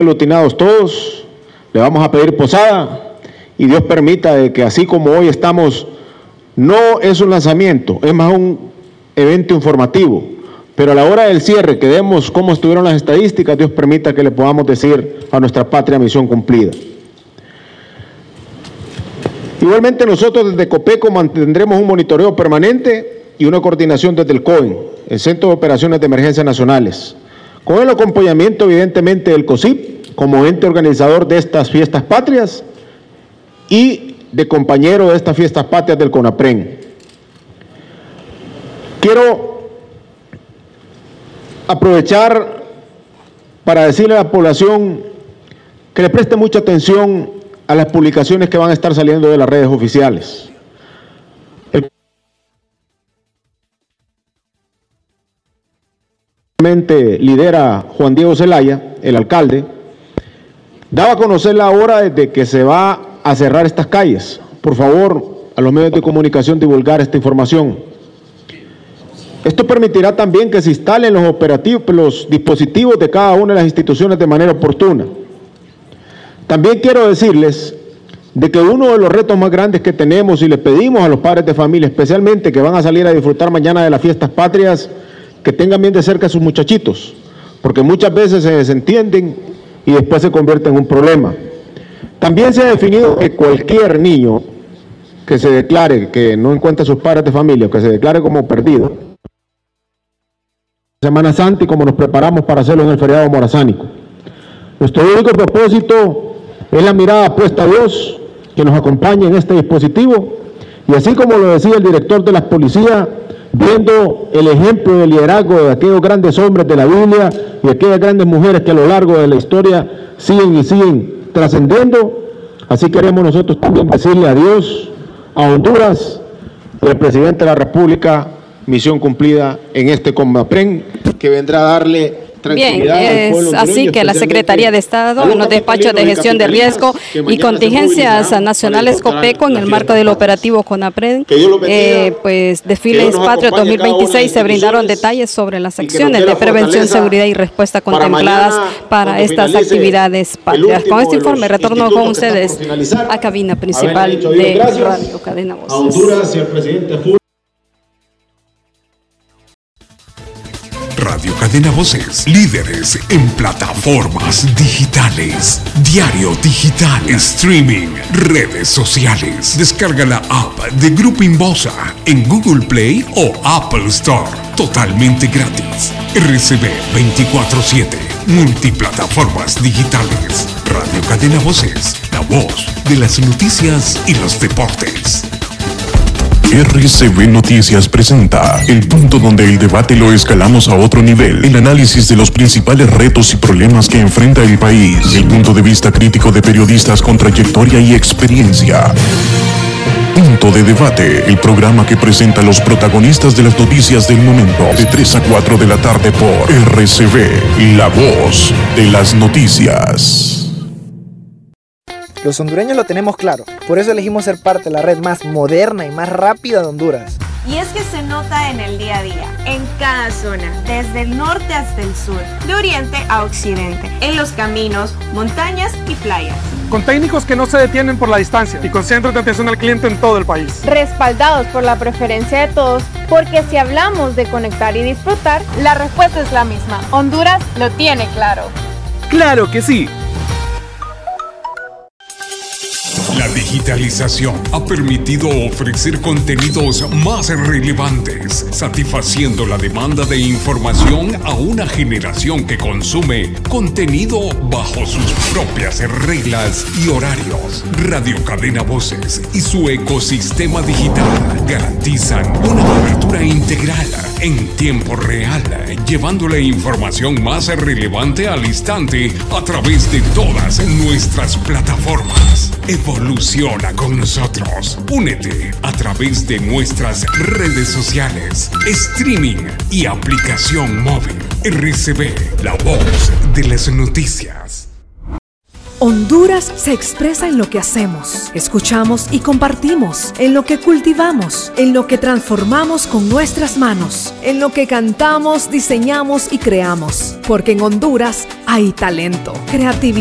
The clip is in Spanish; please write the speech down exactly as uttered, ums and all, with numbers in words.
aglutinados todos, le vamos a pedir posada y Dios permita de que así como hoy estamos, no es un lanzamiento, es más un evento informativo, pero a la hora del cierre que demos cómo estuvieron las estadísticas, Dios permita que le podamos decir a nuestra patria misión cumplida. Igualmente nosotros desde COPECO mantendremos un monitoreo permanente y una coordinación desde el COEN, el Centro de Operaciones de Emergencias Nacionales, con el acompañamiento evidentemente del COSIP como ente organizador de estas fiestas patrias y de compañero de estas fiestas patrias del CONAPREN. Quiero aprovechar para decirle a la población que le preste mucha atención a las publicaciones que van a estar saliendo de las redes oficiales. Lidera Juan Diego Zelaya, el alcalde, daba a conocer la hora desde que se va a cerrar estas calles. Por favor, a los medios de comunicación divulgar esta información. Esto permitirá también que se instalen los operativos, los dispositivos de cada una de las instituciones de manera oportuna. También quiero decirles de que uno de los retos más grandes que tenemos y les pedimos a los padres de familia, especialmente que van a salir a disfrutar mañana de las fiestas patrias, que tengan bien de cerca a sus muchachitos, porque muchas veces se desentienden y después se convierte en un problema. También se ha definido que cualquier niño que se declare que no encuentra a sus padres de familia, o que se declare como perdido, Semana Santa y como nos preparamos para hacerlo en el feriado morazánico. Nuestro único propósito es la mirada puesta a Dios, que nos acompañe en este dispositivo, y así como lo decía el director de la policía, viendo el ejemplo de liderazgo de aquellos grandes hombres de la Biblia y aquellas grandes mujeres que a lo largo de la historia siguen y siguen trascendiendo, así queremos nosotros también decirle adiós a Honduras y al presidente de la República, misión cumplida en este CONAPREN, que vendrá a darle tranquilidad Bien, al pueblo es así que la Secretaría de Estado, en los despachos de gestión de riesgo y contingencias nacionales COPECO, en el marco del operativo CONAPREN, eh, pues desfiles patrios dos mil veintiséis, se brindaron detalles sobre las acciones de prevención, seguridad y respuesta contempladas para estas actividades patrias. Con este informe retorno con ustedes a cabina principal de Radio Cadena Voces. A Honduras y al presidente Radio Cadena Voces, líderes en plataformas digitales, diario digital, streaming, redes sociales. Descarga la app de Grupo Inbosa en Google Play o Apple Store, totalmente gratis. R C B veinticuatro siete, multiplataformas digitales. Radio Cadena Voces, la voz de las noticias y los deportes. R C B Noticias presenta el punto donde el debate lo escalamos a otro nivel, el análisis de los principales retos y problemas que enfrenta el país, el punto de vista crítico de periodistas con trayectoria y experiencia. Punto de Debate, el programa que presenta a los protagonistas de las noticias del momento, de tres a cuatro de la tarde por R C B, la voz de las noticias. Los hondureños lo tenemos claro, por eso elegimos ser parte de la red más moderna y más rápida de Honduras. Y es que se nota en el día a día, en cada zona, desde el norte hasta el sur, de oriente a occidente, en los caminos, montañas y playas. Con técnicos que no se detienen por la distancia y con centros de atención al cliente en todo el país. Respaldados por la preferencia de todos, porque si hablamos de conectar y disfrutar, la respuesta es la misma. Honduras lo tiene claro. ¡Claro que sí! La digitalización ha permitido ofrecer contenidos más relevantes, satisfaciendo la demanda de información a una generación que consume contenido bajo sus propias reglas y horarios. Radio Cadena Voces y su ecosistema digital garantizan una cobertura integral en tiempo real, llevando la información más relevante al instante a través de todas nuestras plataformas. Evoluciona con nosotros. Únete a través de nuestras redes sociales, streaming y aplicación móvil. R C B, la voz de las noticias. Honduras se expresa en lo que hacemos, escuchamos y compartimos, en lo que cultivamos, en lo que transformamos con nuestras manos, en lo que cantamos, diseñamos y creamos. Porque en Honduras hay talento, creatividad